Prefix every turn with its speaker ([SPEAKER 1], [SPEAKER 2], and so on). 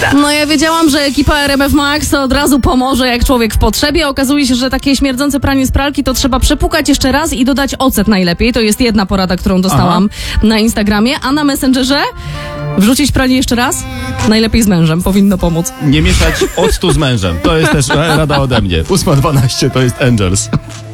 [SPEAKER 1] No ja wiedziałam, że ekipa RMF Max od razu pomoże jak człowiek w potrzebie. Okazuje się, że takie śmierdzące pranie z pralki to trzeba przepukać jeszcze raz i dodać ocet najlepiej. To jest jedna porada, którą dostałam na Instagramie. A na Messengerze wrzucić pranie jeszcze raz? Najlepiej z mężem, powinno pomóc.
[SPEAKER 2] Nie mieszać octu z mężem. To jest też rada ode mnie. 8:12 to jest Angels.